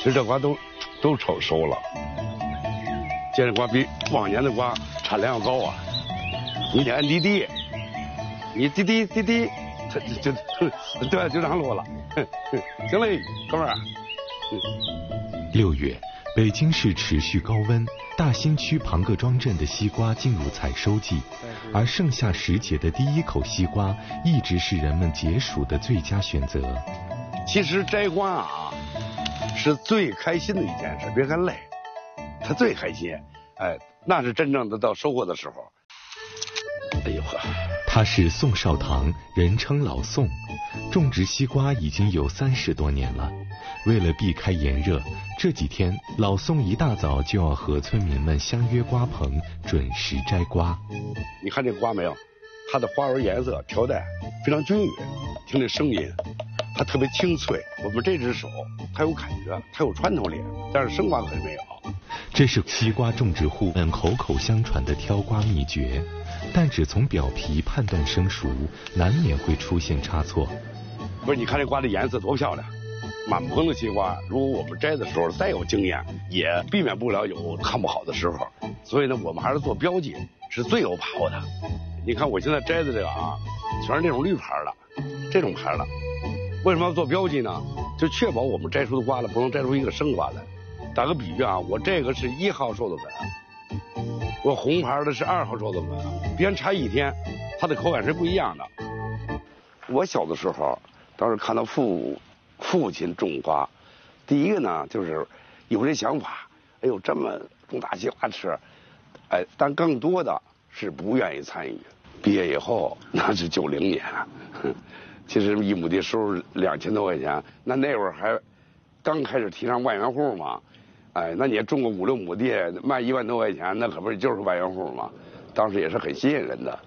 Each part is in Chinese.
其实这瓜都成熟了，今年瓜比往年的瓜产量要高啊。你得按滴滴，你滴滴，对，就上路了。行嘞，哥们儿。 6月，北京市持续高温，大兴区庞各庄镇的西瓜进入采收季，而盛夏时节的第一口西瓜一直是人们解暑的最佳选择。 其实摘瓜啊，是最开心的一件事，别看累，它最开心。哎，那是真正的到收获的时候。哎呦呵， 他是宋少棠，人称老宋，种植西瓜已经有30多年了。为了避开炎热，这几天老宋一大早就要和村民们相约瓜棚，准时摘瓜。 你看这瓜没有？它的花纹颜色条带非常均匀，听这声音，它特别清脆。我们这只手它有感觉，它有穿透力，但是生瓜可是没有。 这是西瓜种植户们口口相传的挑瓜秘诀，但只从表皮判断生熟，难免会出现差错。 不是，你看这瓜的颜色多漂亮！满棚的西瓜，如果我们摘的时候再有经验，也避免不了有看不好的时候。所以呢，我们还是做标记是最有把握的。你看我现在摘的这个啊，全是这种绿牌的，这种牌的。为什么要做标记呢？就确保我们摘出的瓜呢，不能摘出一个生瓜来。打个比喻啊，我这个是1号授的粉，我红牌的是2号授的粉，别人差1天，它的口感是不一样的。我小的时候，当时看到父亲种瓜，第一个呢就是有这想法，哎呦这么种大西瓜吃，哎，但更多的是不愿意参与。毕业以后那是90年，其实1亩地收入2000多块钱，那会儿还刚开始提倡万元户嘛。哎，那你也种个5、6亩地，卖1万多块钱，那可不是就是万元户吗？当时也是很吸引人的。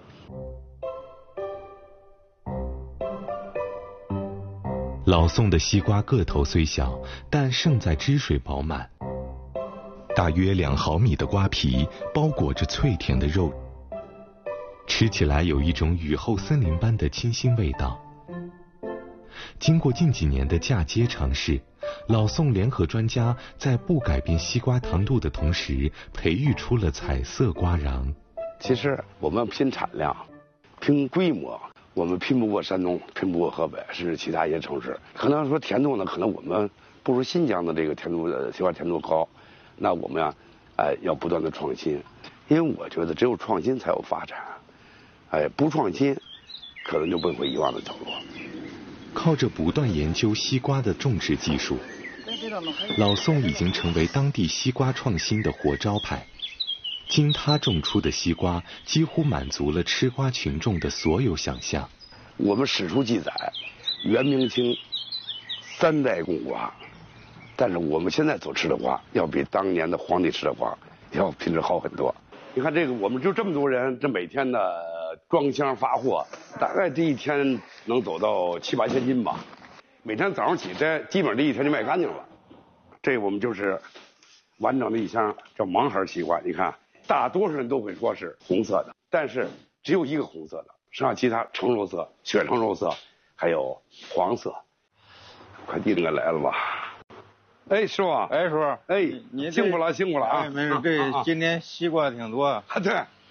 老宋的西瓜个头虽小，但胜在汁水饱满。大约2毫米的瓜皮包裹着脆甜的肉，吃起来有一种雨后森林般的清新味道。经过近几年的嫁接尝试，老宋联合专家在不改变西瓜糖度的同时，培育出了彩色瓜瓤。 其实我们拼产量，拼规模，我们拼不过山东，拼不过河北，甚至其他一些城市。可能说甜度呢，可能我们不如新疆的这个甜度的西瓜甜度高。那我们呀，要不断的创新，因为我觉得只有创新才有发展，不创新，可能就被会遗忘的角落。 靠着不断研究西瓜的种植技术，老宋已经成为当地西瓜创新的活招牌。经他种出的西瓜几乎满足了吃瓜群众的所有想象。 我们史书记载，元明清3代种瓜，但是我们现在所吃的瓜要比当年的皇帝吃的瓜要品质好很多。你看这个，我们就这么多人，这每天的装箱发货，大概这一天能走到7、8千斤吧。每天早上起摘，基本上这一天就卖干净了。这我们就是完整的一箱叫盲盒西瓜。你看，大多数人都会说是红色的，但是只有一个红色的，剩下其他橙肉色、血橙肉色，还有黄色。快递应该来了吧？哎，师傅， 哎，叔， 哎， 你辛苦了，辛苦了啊！ 哎，没事，今天西瓜挺多啊。 对。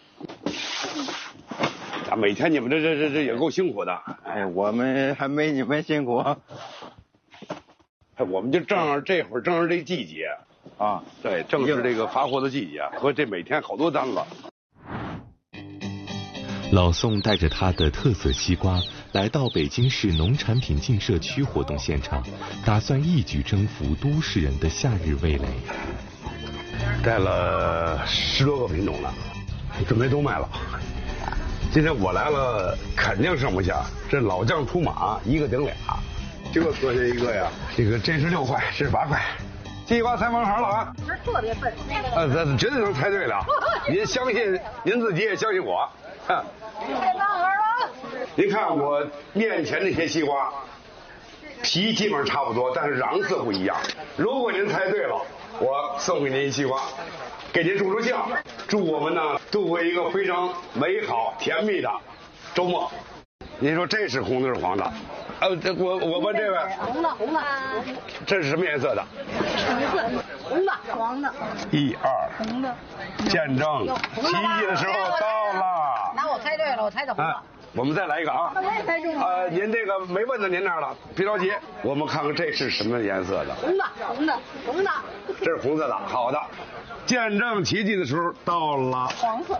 每天你们这也够辛苦的。 哎，我们还没你们辛苦。 哎，我们就正好这会儿正是这季节啊，对，正是这个发货的季节，和这每天好多单子。 老宋带着他的特色西瓜来到北京市农产品进社区活动现场，打算一举征服都市人的夏日味蕾。 带了10多个品种了，准备都卖了。今天我来了，肯定剩不下。这老将出马，一个顶俩。这个多少钱一个呀？这个这是6块，这是8块。西瓜猜盲盒了啊！ 是特别笨。 咱绝对能猜对了。您相信您自己，也相信我。 猜盲盒了。 您看我面前这些西瓜，皮基本上差不多，但是瓤色不一样。如果您猜对了，我送给您一西瓜，给您助助兴。祝我们呢度过一个非常美好甜蜜的周末。您说这是红的是黄的？我问这位。 红的。 这是什么颜色的？ 橙红的，黄的 ，1、2， 红的， 见证奇迹的时候到了。 那我猜对了，我猜的红的。 我们再来一个啊！ 我也猜中了。 您这个没问到您那儿了，别着急，我们看看这是什么颜色的。 红的，红的，红的。 这是红色的，好的。见证奇迹的时候到了。 黄色。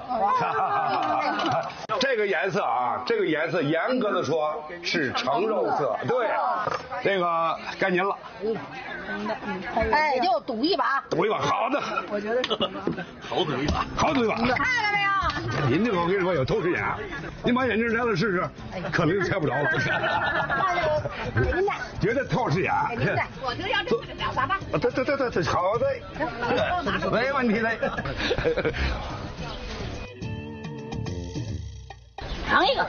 这个颜色啊，这个颜色严格的说是橙肉色。对，这个该您了。 红的，哎，就赌一把。 赌一把，好的。 我觉得是红的。 好赌一把，好赌一把。 看了没有？ 您这个我跟你说有透视眼，您把眼镜摘了试试，可能就猜不着了。 给您戴， 觉得透视眼。 给您戴，我就要这个两把吧。 对，好的，没问题嘞。 尝一个。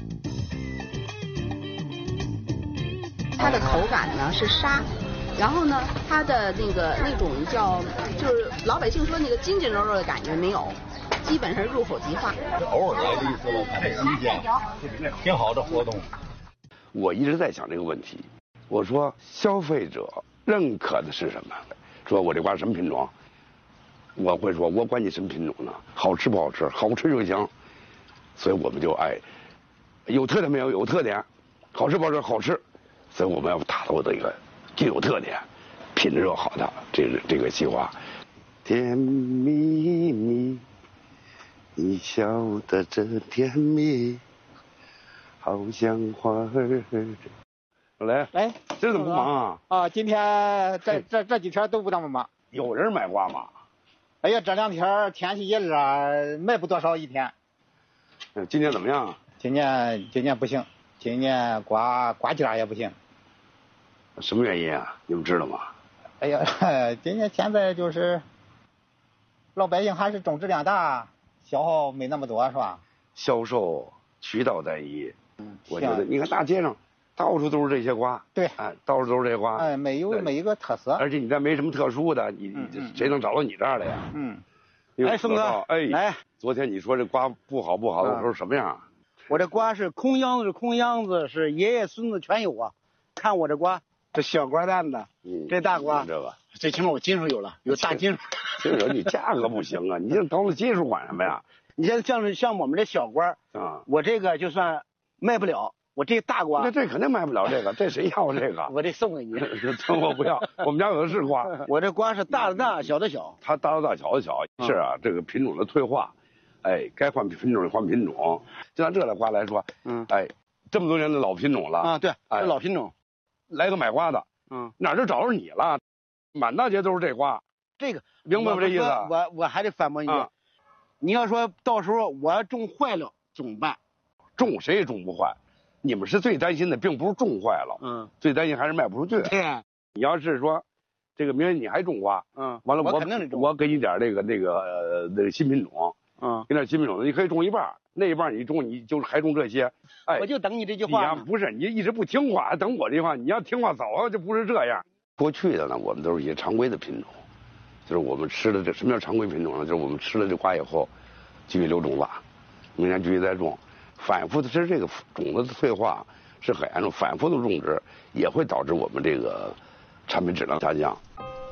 它的口感呢是沙，然后呢，它的那种就是老百姓说那个筋筋肉肉的感觉没有，基本上入口即化。 偶尔来的意思了，看这新鲜，挺好的活动。 我一直在想这个问题，我说消费者认可的是什么？说我这瓜什么品种？我会说，我管你什么品种呢？好吃不好吃？好吃就行。所以我们就有特点没有？有特点，好吃不好吃？好吃。所以我们要打造这个具有特点、品质又好的这个西瓜。甜蜜蜜，你笑得真甜蜜，好像花儿。来，这怎么不忙啊？ 今天这几天都不怎么忙。 有人买瓜吗？ 哎呀，这2天天气热啊，卖不多少一天。 今年怎么样？ 今年不行，今年瓜价也不行。 什么原因啊？你们知道吗？ 哎呀，今年现在就是老百姓还是重质量大，消耗没那么多，是吧？ 销售渠道单一，我觉得你看大街上到处都是这些瓜， 对， 到处都是这些瓜， 没一个特色。 而且你这没什么特殊的，你谁能找到你这儿的呀？ 宋哥，来， 昨天你说这瓜不好，我说什么样？ 我这瓜是空秧子，是爷爷孙子全有啊。看我这瓜，这小瓜蛋的，这大瓜， 这个最起码我斤数有了，有大斤数。 这个你价格不行啊，你这到了斤数管什么呀？ 你像我们这小瓜我这个就算卖不了，我这大瓜， 这肯定卖不了这个，这谁要这个？ 我这送给你， 我不要，我们家有的是瓜。 我这瓜是大的大，小的小。 它大的大，小的小，是啊，这个品种的退化，该换品种换品种。就拿这类瓜来说，这么多年的老品种了啊，对，这老品种。 来个买瓜的，哪儿就找着你了，满大街都是这瓜。 这个明白吗？这意思？ 我还得反驳你，你要说到时候我要种坏了怎么办？ 种谁也种不坏，你们是最担心的，并不是种坏了，最担心还是卖不出去。 对， 你要是说这个明年你还种瓜，完了我肯定得种， 我给你点那个新品种，给点新品种，你可以种一半，那一半你种，你就是还种这些， 我就等你这句话。 不是你一直不听话，还等我这句话，你要听话早就不是这样。过去的呢，我们都是一些常规的品种，就是我们吃的这什么叫常规品种呢？就是我们吃了这瓜以后，继续留种子，明年继续再种，反复的吃这个种子的退化是很严重，反复的种植也会导致我们这个产品质量下降。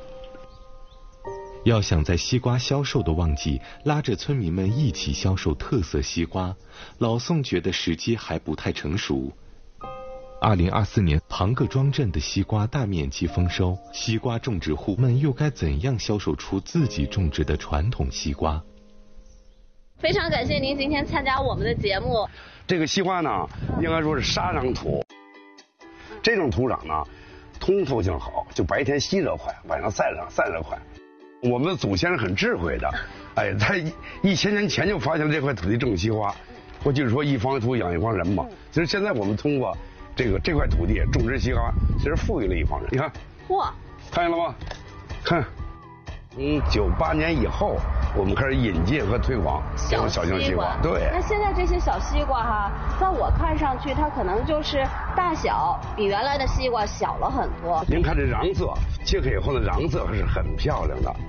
要想在西瓜销售的旺季拉着村民们一起销售特色西瓜，老宋觉得时机还不太成熟。2024年庞各庄镇的西瓜大面积丰收，西瓜种植户们又该怎样销售出自己种植的传统西瓜？ 非常感谢您今天参加我们的节目。 这个西瓜呢，应该说是沙壤土，这种土壤呢，通透性好，就白天吸热快，晚上散热快。我们的祖先是很智慧的，在1000年前就发现了这块土地种西瓜。过去说一方土养一方人嘛，其实现在我们通过这块土地种植西瓜，其实富裕了一方人。你看， 嚯， 看见了吗？看，从98年以后，我们开始引进和推广小型西瓜。对。 那现在这些小西瓜哈，在我看上去，它可能就是大小比原来的西瓜小了很多。 您看这瓤色，切开以后的瓤色还是很漂亮的。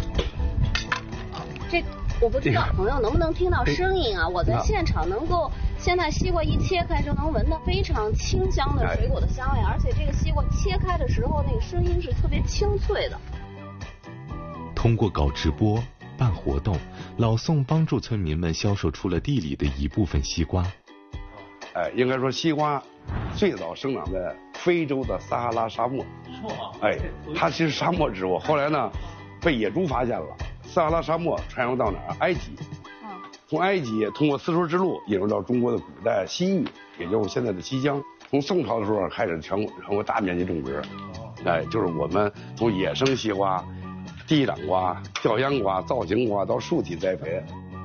这我不知道朋友能不能听到声音啊？我在现场能够现在西瓜一切开就能闻到非常清香的水果的香味，而且这个西瓜切开的时候那个声音是特别清脆的。 通过搞直播、办活动，老宋帮助村民们销售出了地里的一部分西瓜。 应该说西瓜最早生长在非洲的撒哈拉沙漠。它其实沙漠植物，后来呢被野猪发现了，撒哈拉沙漠传入到哪儿？埃及。从埃及通过丝绸之路引入到中国的古代西域，也就是现在的西疆。从宋朝的时候开始全国大面积种植。就是我们从野生西瓜、地长瓜、吊秧瓜、造型瓜到树体栽培。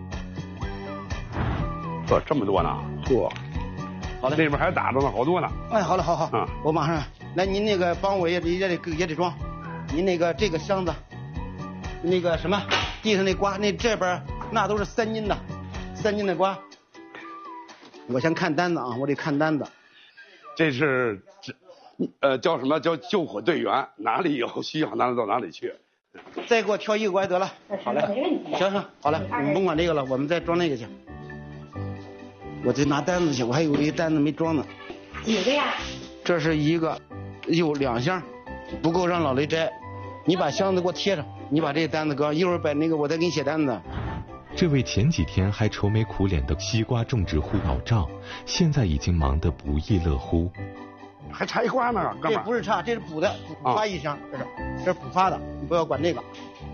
这么多呢？好嘞，那边还打着呢，好多呢。 好了，好，我马上来。您那个帮我也得装。您那个这个箱子，那个什么地上那瓜，那这边那都是3斤的瓜。我先看单子啊，我得看单子。 这是叫什么？叫救火队员，哪里有需要哪里到哪里去。 再给我挑一个瓜得了。好嘞，行，好嘞，你甭管这个了，我们再装那个去。我得拿单子去，我还有一个单子没装呢。 几个呀？ 这是一个，有2箱，不够让老雷摘。你把箱子给我贴上，你把这个单子搁，一会儿把那个我再给你写单子。 这位前几天还愁眉苦脸的西瓜种植户老赵，现在已经忙得不亦乐乎。 还差一瓜呢，哥们。 这不是差，这是补的，补发1箱，这是补发的，你不要管这个。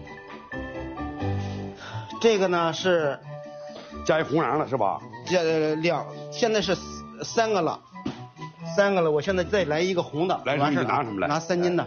这个呢是加一红瓤了是吧？ 现在是3个了，3个了，我现在再来一个红的。 来，你拿什么来？ 拿3斤的。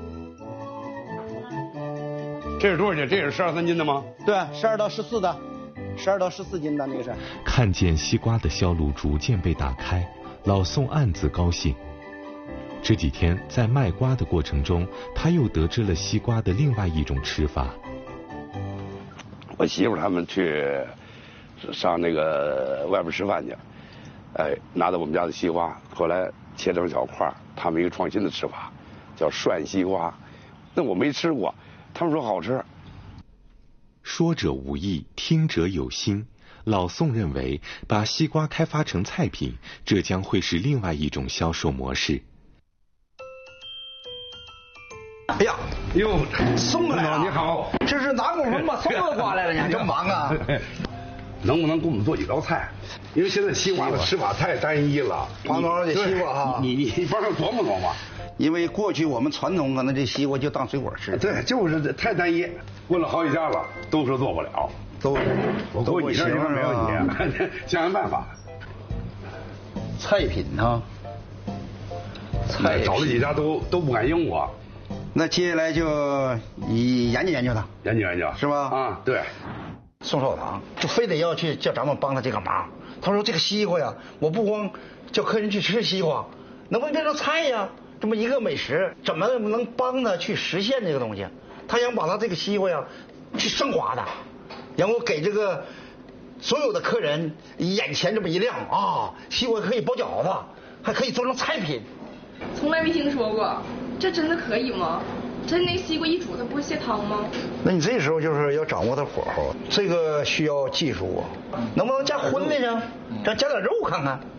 这是多少斤？这也是12、3斤的吗？ 对，12到14的，12到14斤的那个是。 看见西瓜的销路逐渐被打开，老宋暗自高兴。这几天在卖瓜的过程中，他又得知了西瓜的另外一种吃法。 我媳妇他们去上那个外边吃饭去，拿到我们家的西瓜，后来切成小块，他们一个创新的吃法，叫涮西瓜。那我没吃过，他们说好吃。 说者无意，听者有心。老宋认为，把西瓜开发成菜品，这将会是另外一种销售模式。 哎呀，宋哥来了！ 你好， 这是哪功夫把宋哥刮来了？你还这么忙啊？ 能不能给我们做几道菜？因为现在西瓜的吃法太单一了。 黄豆的西瓜哈， 你帮着琢磨琢磨。 因为过去我们传统可能这西瓜就当水果吃。 对，就是太单一。问了好几家了，都说做不了。我估计你这地方没问题，想想办法。 菜品呢？ 找了几家都不敢应我。 那接下来就研究研究他， 研究是吧？ 啊，对。 宋少堂就非得要去叫咱们帮他这个忙。他说这个西瓜呀，我不光叫客人去吃西瓜，能不能变成菜呀？这么一个美食，怎么能帮他去实现这个东西？他想把他这个西瓜呀去升华的，然后给这个所有的客人眼前这么一亮啊，西瓜可以包饺子，还可以做成菜品。 从来没听说过，这真的可以吗？真那西瓜一煮它不会泄汤吗？ 那你这时候就是要掌握它火候，这个需要技术啊。能不能加荤的呢？咱加点肉看看。